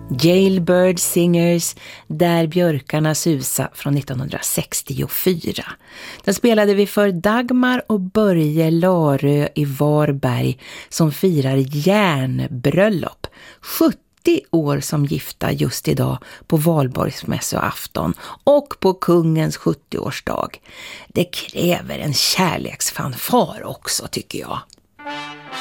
Jailbird Singers, Där björkarna susa från 1964. Den spelade vi för Dagmar och Börje Larö i Varberg som firar järnbröllop. 70 år som gifta just idag på valborgsmässoafton och på kungens 70-årsdag. Det kräver en kärleksfanfar också tycker jag.